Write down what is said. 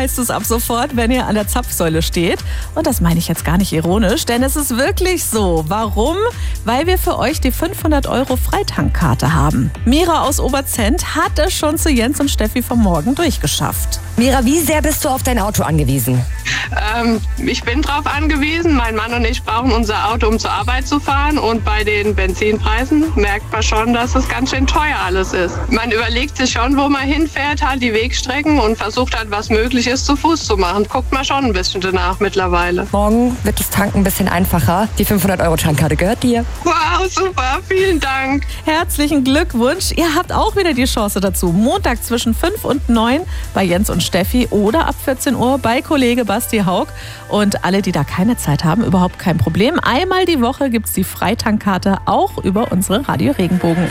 heißt es ab sofort, wenn ihr an der Zapfsäule steht. Und das meine ich jetzt gar nicht ironisch, denn es ist wirklich so. Warum? Weil wir für euch die 500 € Freitankkarte haben. Mira aus Oberzent hat es schon zu Jens und Steffi vom Morgen durchgeschafft. Mira, wie sehr bist du auf dein Auto angewiesen? Ich bin drauf angewiesen. Mein Mann und ich brauchen unser Auto, um zur Arbeit zu fahren. Und bei den Benzinpreisen merkt man schon, dass es ganz schön teuer alles ist. Man überlegt sich schon, wo man hinfährt, halt die Wegstrecken und versucht halt, was möglich ist, zu Fuß zu machen. Guckt man schon ein bisschen danach mittlerweile. Morgen wird das Tanken ein bisschen einfacher. Die 500 € Tankkarte gehört dir. Wow, super, vielen Dank. Herzlichen Glückwunsch. Ihr habt auch wieder die Chance dazu. Montag zwischen 5 und 9 bei Jens und Steffi oder ab 14 Uhr bei Kollege Basti Haug. Und alle, die da keine Zeit haben, überhaupt kein Problem. Einmal die Woche gibt es die Freitankkarte auch über unsere Radio Regenbogen.